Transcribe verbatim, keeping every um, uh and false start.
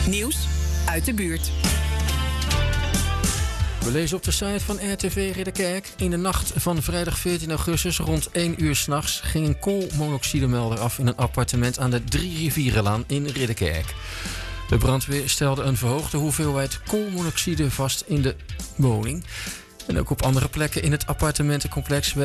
Nieuws uit de buurt. We lezen op de site van R T V Ridderkerk. In de nacht van vrijdag veertien augustus rond één uur 's nachts ging een koolmonoxidemelder af in een appartement aan de Drie Rivierenlaan in Ridderkerk. De brandweer stelde een verhoogde hoeveelheid koolmonoxide vast in de woning. En ook op andere plekken in het appartementencomplex